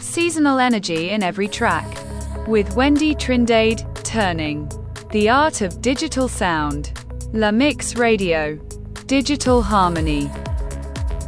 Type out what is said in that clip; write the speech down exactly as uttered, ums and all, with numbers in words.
seasonal energy in every track. With Wendy Trindade, Turning. The Art of Digital Sound. La Mix Radio. Digital Harmony.